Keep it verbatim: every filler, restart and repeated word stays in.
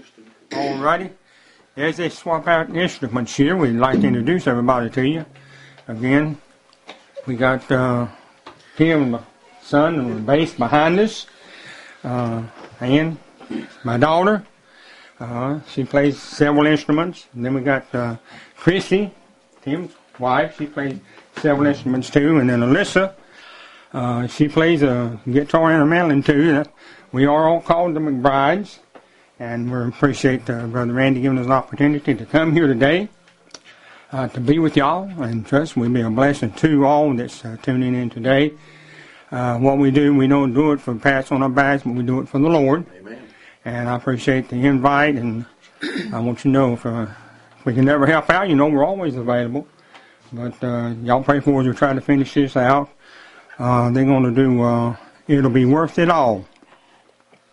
Alrighty. As they swap out instruments here, we'd like to introduce everybody to you. Again, we got uh, Tim, my son, on the bass behind us, uh, and my daughter. Uh, she plays several instruments. And then we got uh, Chrissy, Tim's wife. She plays several instruments too. And then Alyssa, uh, she plays a guitar and a mandolin too. We are all called the McBrides. And we appreciate uh, Brother Randy giving us an opportunity to come here today uh, to be with y'all. And trust we'll be a blessing to all that's uh, tuning in today. Uh, what we do, we don't do it for pats on our backs, but we do it for the Lord. Amen. And I appreciate the invite. And I want you to know if, uh, if we can ever help out, you know we're always available. But uh, y'all pray for us. We're trying to finish this out. Uh, they're going to do, uh, it'll be worth it all.